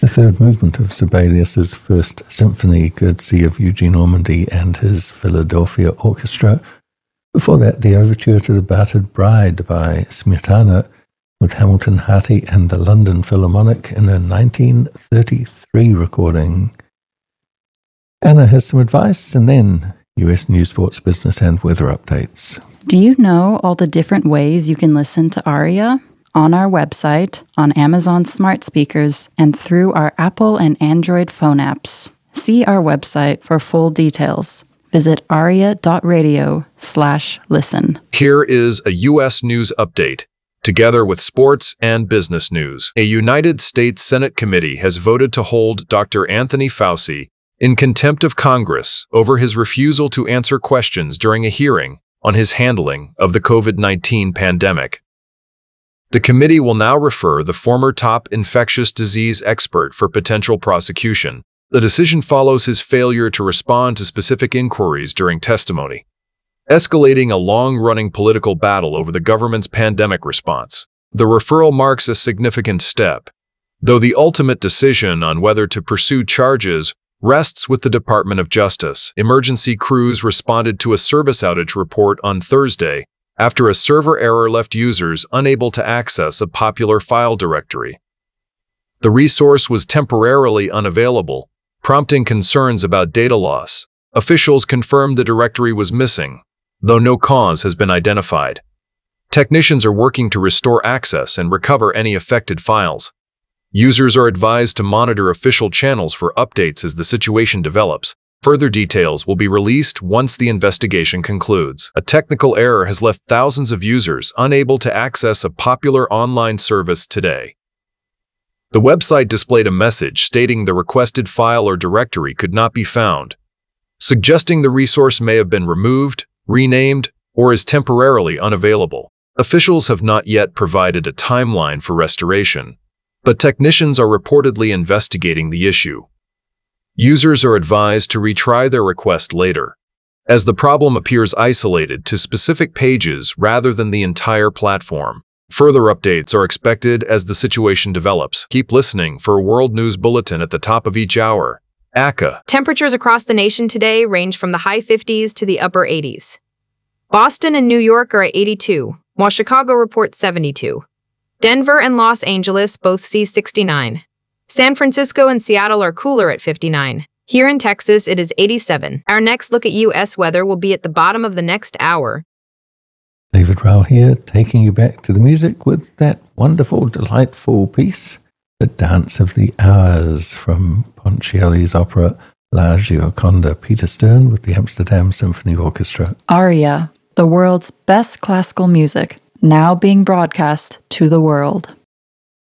The third movement of Sibelius's First Symphony, courtesy of Eugene Ormandy and his Philadelphia Orchestra. Before that, the overture to The Battered Bride by Smetana, with Hamilton Harty and the London Philharmonic in a 1933 recording. Anna has some advice, and then US news, sports, business, and weather updates. Do you know all the different ways you can listen to ARIA? On our website, on Amazon smart speakers, and through our Apple and Android phone apps. See our website for full details. Visit aria.radio/listen. Here is a U.S. news update. Together with sports and business news, a United States Senate committee has voted to hold Dr. Anthony Fauci in contempt of Congress over his refusal to answer questions during a hearing on his handling of the COVID-19 pandemic. The committee will now refer the former top infectious disease expert for potential prosecution. The decision follows his failure to respond to specific inquiries during testimony, escalating a long-running political battle over the government's pandemic response. The referral marks a significant step, though the ultimate decision on whether to pursue charges rests with the Department of Justice. Emergency crews responded to a service outage report on Thursday after a server error left users unable to access a popular file directory. The resource was temporarily unavailable, prompting concerns about data loss. Officials confirmed the directory was missing, though no cause has been identified. Technicians are working to restore access and recover any affected files. Users are advised to monitor official channels for updates as the situation develops. Further details will be released once the investigation concludes. A technical error has left thousands of users unable to access a popular online service today. The website displayed a message stating the requested file or directory could not be found, suggesting the resource may have been removed, renamed, or is temporarily unavailable. Officials have not yet provided a timeline for restoration, but technicians are reportedly investigating the issue. Users are advised to retry their request later, as the problem appears isolated to specific pages rather than the entire platform. Further updates are expected as the situation develops. Keep listening for a World News Bulletin at the top of each hour. ACA. Temperatures across the nation today range from the high 50s to the upper 80s. Boston and New York are at 82, while Chicago reports 72. Denver and Los Angeles both see 69. San Francisco and Seattle are cooler at 59. Here in Texas, it is 87. Our next look at U.S. weather will be at the bottom of the next hour. David Rowell here, taking you back to the music with that wonderful, delightful piece, The Dance of the Hours, from Ponchielli's opera La Gioconda. Peter Stern with the Amsterdam Symphony Orchestra. ARIA, the world's best classical music, now being broadcast to the world.